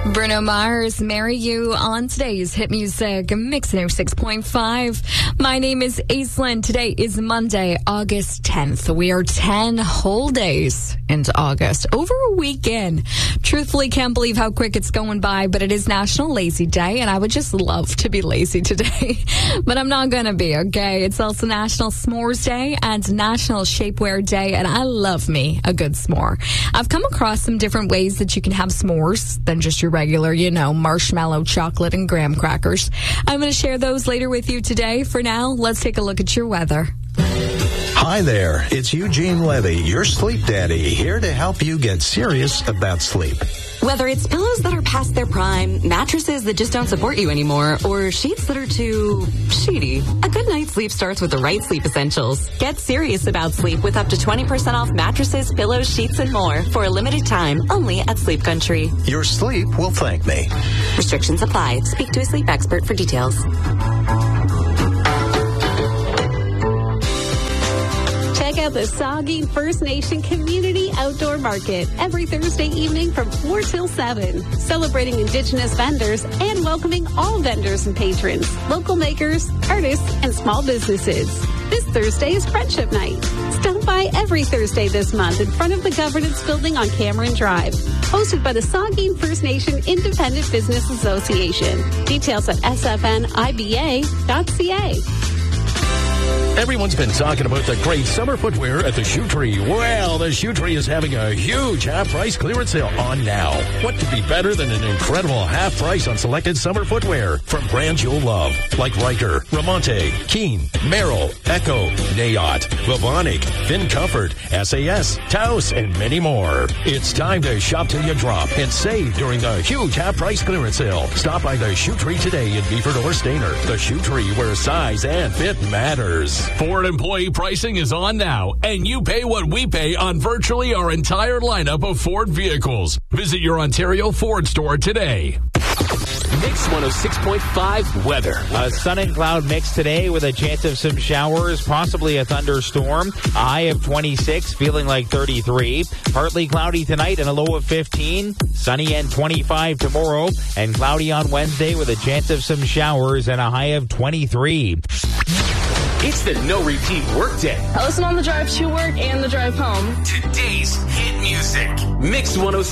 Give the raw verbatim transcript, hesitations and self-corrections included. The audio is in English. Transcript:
Bruno Mars, Marry You on today's Hit Music Mix oh six point five. My name is Aislinn. Today is Monday, August tenth. We are ten whole days into August, over a weekend. Truthfully, can't believe how quick it's going by, but it is National Lazy Day, and I would just love to be lazy today, but I'm not going to be, okay? It's also National S'mores Day and National Shapewear Day, and I love me a good s'more. I've come across some different ways that you can have s'mores than just your regular, you know, marshmallow, chocolate, and graham crackers. I'm going to share those later with you today. For now, let's take a look at your weather. Hi there, it's Eugene Levy, your sleep daddy, here to help you get serious about sleep. Whether it's pillows that are past their prime, mattresses that just don't support you anymore, or sheets that are too sheety, a good night's sleep starts with the right sleep essentials. Get serious about sleep with up to twenty percent off mattresses, pillows, sheets, and more for a limited time only at Sleep Country. Your sleep will thank me. Restrictions apply. Speak to a sleep expert for details. Check out the Saugeen First Nation Community Outdoor Market every Thursday evening from four till seven, celebrating Indigenous vendors and welcoming all vendors and patrons, local makers, artists, and small businesses. This Thursday is Friendship Night. Stop by every Thursday this month in front of the Governance Building on Cameron Drive. Hosted by the Saugeen First Nation Independent Business Association. Details at s f n i b a dot c a. Everyone's been talking about the great summer footwear at the Shoe Tree. Well, the Shoe Tree is having a huge half-price clearance sale on now. What could be better than an incredible half price on selected summer footwear from brands you'll love, like Riker, Ramonte, Keen, Merrill, Echo, Nayot, Vivonic, Finn Comfort, S A S, Taos, and many more. It's time to shop till you drop and save during the huge half-price clearance sale. Stop by the Shoe Tree today in Beeford or Stainer. The Shoe Tree, where size and fit matters. Ford employee pricing is on now, and you pay what we pay on virtually our entire lineup of Ford vehicles. Visit your Ontario Ford store today. Mix one oh six point five weather. A sun and cloud mix today with a chance of some showers, possibly a thunderstorm. A high of twenty-six, feeling like thirty-three. Partly cloudy tonight and a low of fifteen. Sunny and twenty-five tomorrow. And cloudy on Wednesday with a chance of some showers and a high of twenty-three. It's the no repeat workday. I listen on the drive to work and the drive home. Today's hit music. Mix one oh six.